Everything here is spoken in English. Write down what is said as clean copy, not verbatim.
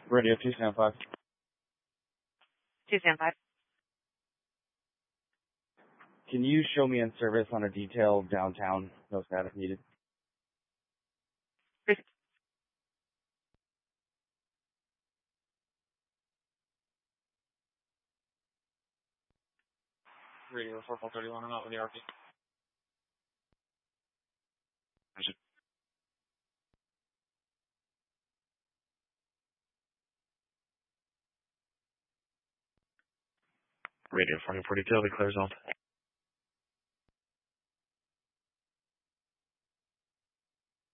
Radio 275. 275. Can you show me in service on a detail downtown? No status needed. Radio 4431, I'm out with the RP. Radio 4442, clear zone.